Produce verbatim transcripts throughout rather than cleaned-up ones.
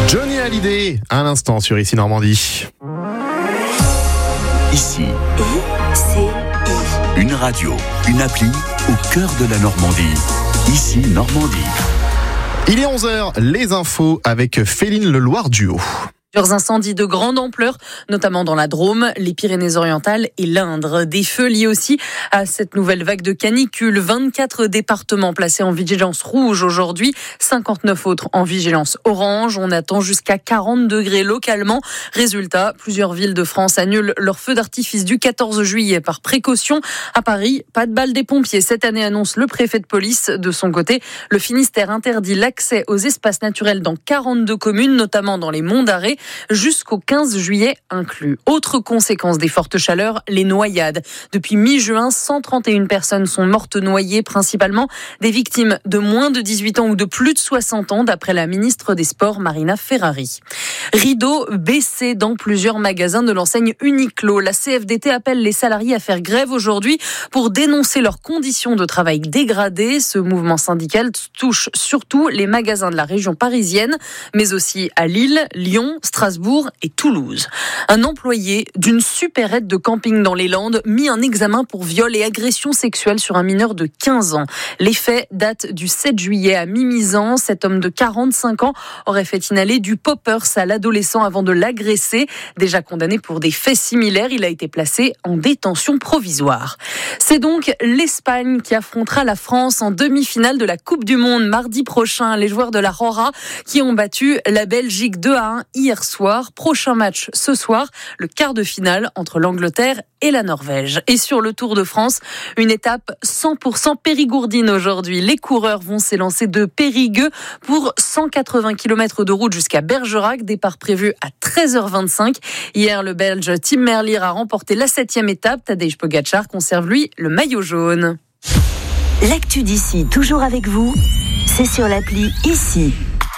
Johnny Hallyday, à l'instant sur Ici Normandie. Ici, I C I. une radio, une appli au cœur de la Normandie. Ici Normandie. Il est onze heures, les infos avec Féline Leloir Duo. Plusieurs incendies de grande ampleur, notamment dans la Drôme, les Pyrénées-Orientales et l'Indre. Des feux liés aussi à cette nouvelle vague de canicule. vingt-quatre départements placés en vigilance rouge aujourd'hui, cinquante-neuf autres en vigilance orange. On attend jusqu'à quarante degrés localement. Résultat, plusieurs villes de France annulent leur feu d'artifice du quatorze juillet par précaution. À Paris, pas de bal des pompiers. Cette année, annonce le préfet de police. De son côté, le Finistère interdit l'accès aux espaces naturels dans quarante-deux communes, notamment dans les Monts d'Arrée, jusqu'au quinze juillet inclus. Autre conséquence des fortes chaleurs, les noyades. Depuis mi-juin, cent trente et une personnes sont mortes noyées, principalement des victimes de moins de dix-huit ans ou de plus de soixante ans, d'après la ministre des Sports, Marina Ferrari. Rideau baissé dans plusieurs magasins de l'enseigne Uniqlo. La C F D T appelle les salariés à faire grève aujourd'hui pour dénoncer leurs conditions de travail dégradées. Ce mouvement syndical touche surtout les magasins de la région parisienne, mais aussi à Lille, Lyon, Strasbourg et Toulouse. Un employé d'une supérette de camping dans les Landes mis en examen pour viol et agression sexuelle sur un mineur de quinze ans. Les faits datent du sept juillet à Mimizan. Cet homme de quarante-cinq ans aurait fait inhaler du poppers à l'adolescent avant de l'agresser. Déjà condamné pour des faits similaires, il a été placé en détention provisoire. C'est donc l'Espagne qui affrontera la France en demi-finale de la Coupe du Monde mardi prochain. Les joueurs de la Rora qui ont battu la Belgique deux à un hier soir. Prochain match ce soir, le quart de finale entre l'Angleterre et la Norvège. Et sur le Tour de France, une étape cent pour cent périgourdine aujourd'hui. Les coureurs vont s'élancer de Périgueux pour cent quatre-vingts kilomètres de route jusqu'à Bergerac. Départ prévu à treize heures vingt-cinq. Hier, le Belge Tim Merlier a remporté la septième étape. Tadej Pogacar conserve, lui, le maillot jaune. L'actu d'ici, toujours avec vous, c'est sur l'appli Ici.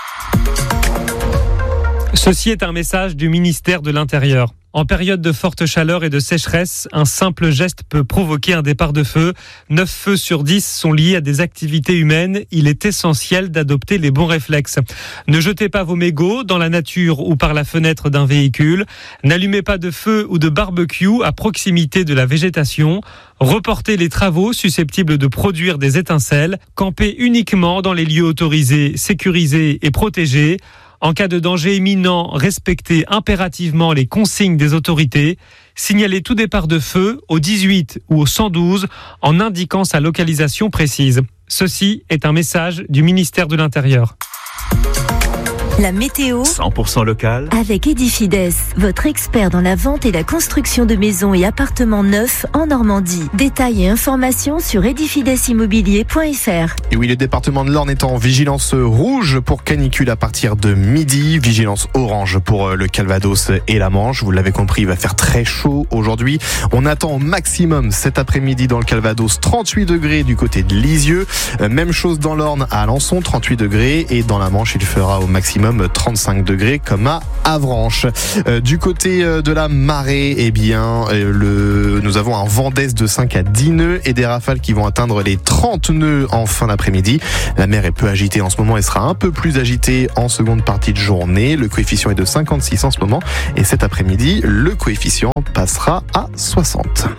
Ceci est un message du ministère de l'Intérieur. En période de forte chaleur et de sécheresse, un simple geste peut provoquer un départ de feu. neuf feux sur dix sont liés à des activités humaines. Il est essentiel d'adopter les bons réflexes. Ne jetez pas vos mégots dans la nature ou par la fenêtre d'un véhicule. N'allumez pas de feu ou de barbecue à proximité de la végétation. Reportez les travaux susceptibles de produire des étincelles. Campez uniquement dans les lieux autorisés, sécurisés et protégés. En cas de danger imminent, respectez impérativement les consignes des autorités. Signalez tout départ de feu au dix-huit ou au cent douze en indiquant sa localisation précise. Ceci est un message du ministère de l'Intérieur. La météo cent pour cent local. avec Edifides, votre expert dans la vente et la construction de maisons et appartements neufs en Normandie. Détails et informations sur edifides immobilier point f r. Et oui, le département de l'Orne est en vigilance rouge pour canicule à partir de midi. Vigilance orange pour le Calvados et la Manche. Vous l'avez compris, il va faire très chaud aujourd'hui. On attend au maximum cet après-midi dans le Calvados trente-huit degrés du côté de Lisieux. Même chose dans l'Orne à Alençon, trente-huit degrés. Et dans la Manche, il fera au maximum trente-cinq degrés comme à Avranches. Euh, du côté de la marée, eh bien, euh, le, nous avons un vent d'est de cinq à dix nœuds et des rafales qui vont atteindre les trente nœuds en fin d'après-midi. La mer est peu agitée en ce moment et sera un peu plus agitée en seconde partie de journée. Le coefficient est de cinquante-six en ce moment et cet après-midi, le coefficient passera à soixante.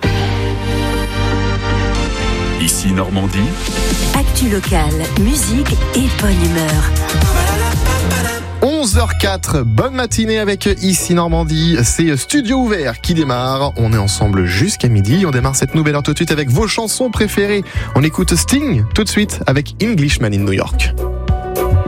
Ici Normandie. Actu locale, musique et bonne humeur. onze heures quatre, bonne matinée avec Ici Normandie, c'est Studio Ouvert qui démarre, on est ensemble jusqu'à midi, on démarre cette nouvelle heure tout de suite avec vos chansons préférées, on écoute Sting tout de suite avec Englishman in New York.